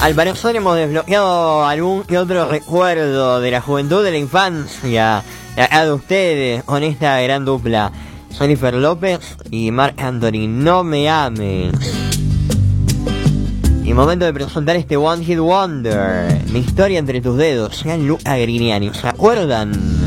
Al parecer hemos desbloqueado algún que otro recuerdo de la juventud, de la infancia, de ustedes, con esta gran dupla, Jennifer López y Marc Anthony. No me ames. Y momento de presentar este One Hit Wonder, Mi historia entre tus dedos, Gianluca Grignani. ¿Se acuerdan?